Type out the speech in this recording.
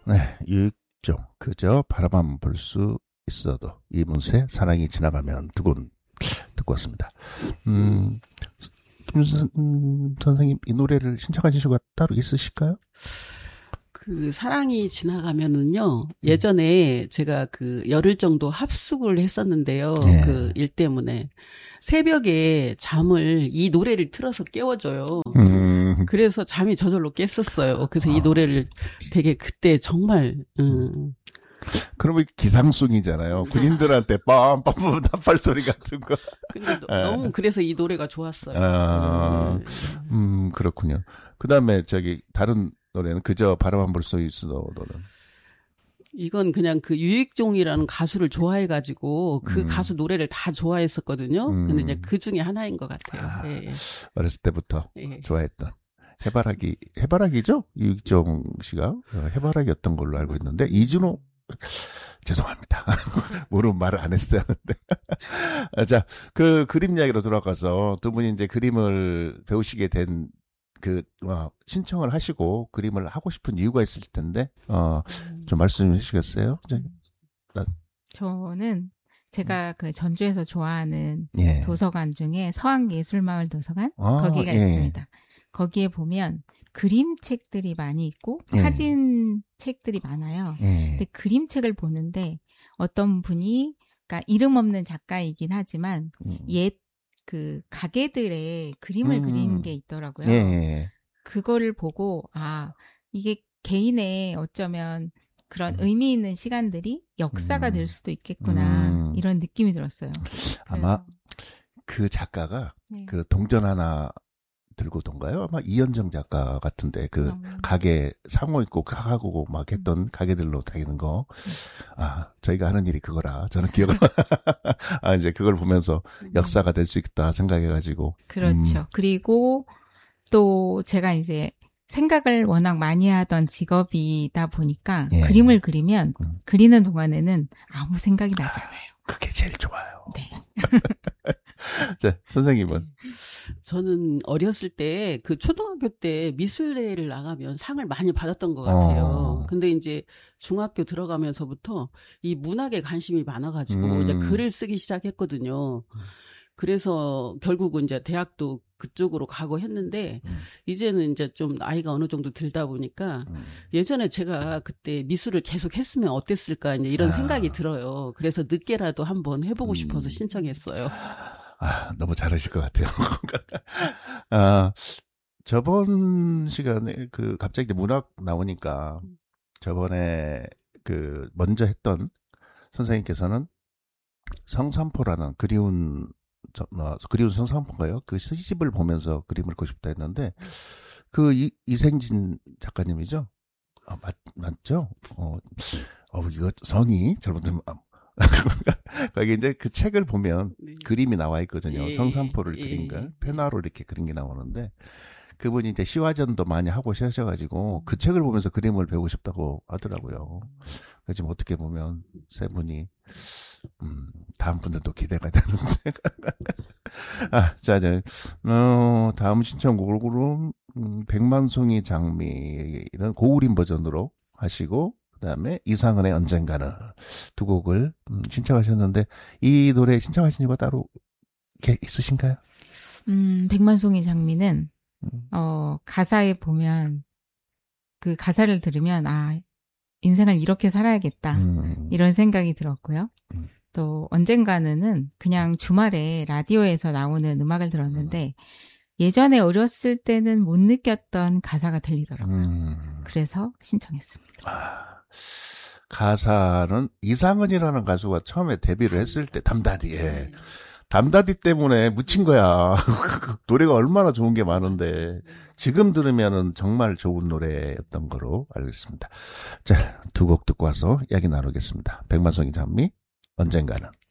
네, 유익종 그저 바라만 볼 수 있어도 이문세 사랑이 지나가면 두 곡 듣고 왔습니다. 선생님 이 노래를 신청하신 수가 따로 있으실까요? 그 사랑이 지나가면은요. 예전에 제가 그 열흘 정도 합숙을 했었는데요. 네. 그 일 때문에 새벽에 잠을 이 노래를 틀어서 깨워줘요. 그래서 잠이 저절로 깼었어요. 그래서 이 노래를 되게 그때 정말 그러면 기상송이잖아요. 군인들한테 빰빰빰 나팔 소리 같은 거. 근데 너무 그래서 이 노래가 좋았어요. 그렇군요. 그다음에 다른 노래는 그저 바라만 볼 수 있어도는. 이건 그냥 그 유익종이라는 가수를 좋아해가지고 그 가수 노래를 다 좋아했었거든요. 근데 이제 그 중에 하나인 것 같아요. 예. 어렸을 때부터 좋아했던. 해바라기죠? 유익종 씨가 해바라기였던 걸로 알고 있는데 이준호 죄송합니다. 모르면 말을 안 했어야 하는데. 자, 그 그림 이야기로 돌아가서 두 분이 이제 그림을 배우시게 된 신청을 하시고 그림을 하고 싶은 이유가 있을 텐데, 좀 말씀해 주시겠어요? 저는 제가 그 전주에서 좋아하는 예. 도서관 중에 서학예술마을 도서관 거기가 있습니다. 거기에 보면 그림책들이 많이 있고 사진 책들이 많아요. 근데 그림책을 보는데 어떤 분이 그러니까 이름 없는 작가이긴 하지만 옛 그 가게들의 그림을 그리는 게 있더라고요. 그거를 보고 이게 개인의 어쩌면 그런 의미 있는 시간들이 역사가 될 수도 있겠구나 이런 느낌이 들었어요. 아마 그 작가가 그 동전 하나 들고 돈가요? 아마 이현정 작가 같은데 그 가게 상호 입고 가고 막 했던 가게들로 다니는 거. 저희가 하는 일이 그거라 저는 기억을 이제 그걸 보면서 역사가 될 수 있다 생각해가지고. 그렇죠. 그리고 또 제가 이제 생각을 워낙 많이 하던 직업이다 보니까 그림을 그리면 그리는 동안에는 아무 생각이 나지 않아요. 그게 제일 좋아요. 네. 자, 선생님은? 저는 어렸을 때 그 초등학교 때 미술대회를 나가면 상을 많이 받았던 것 같아요. 근데 이제 중학교 들어가면서부터 이 문학에 관심이 많아가지고 이제 글을 쓰기 시작했거든요. 그래서 결국은 이제 대학도 그쪽으로 가고 했는데 이제는 이제 좀 나이가 어느 정도 들다 보니까 예전에 제가 그때 미술을 계속 했으면 어땠을까 이제 이런 생각이 들어요. 그래서 늦게라도 한번 해보고 싶어서 신청했어요. 너무 잘하실 것 같아요. 저번 시간에 갑자기 문학 나오니까 저번에 먼저 했던 선생님께서는 성산포라는 그리운 성산포인가요? 그 시집을 보면서 그림을 그리고 싶다 했는데, 이생진 작가님이죠? 맞죠? 이거 성이 잘못되면, 거기 이제 그 책을 보면 그림이 나와 있거든요. 성산포를 그린 걸. 페나로 이렇게 그린 게 나오는데, 그분이 이제 시화전도 많이 하고 하셔가지고, 그 책을 보면서 그림을 배우고 싶다고 하더라고요. 지금 어떻게 보면, 세 분이, 다음 분들도 기대가 되는데. 자, 다음 신청곡으로, 백만송이 장미는 고우림 버전으로 하시고, 그 다음에 이상은의 언젠가는 두 곡을 신청하셨는데, 이 노래 신청하신 이유가 따로 있으신가요? 백만송이 장미는, 가사에 보면, 그 가사를 들으면, 인생을 이렇게 살아야겠다. 이런 생각이 들었고요. 또 언젠가는 그냥 주말에 라디오에서 나오는 음악을 들었는데 예전에 어렸을 때는 못 느꼈던 가사가 들리더라고요. 그래서 신청했습니다. 가사는 이상은이라는 가수가 처음에 데뷔를 했을 때 담다디 때문에 묻힌 거야. 노래가 얼마나 좋은 게 많은데 지금 들으면은 정말 좋은 노래였던 거로 알고 있습니다. 자, 두 곡 듣고 와서 이야기 나누겠습니다. 백만송이 장미 언젠가는.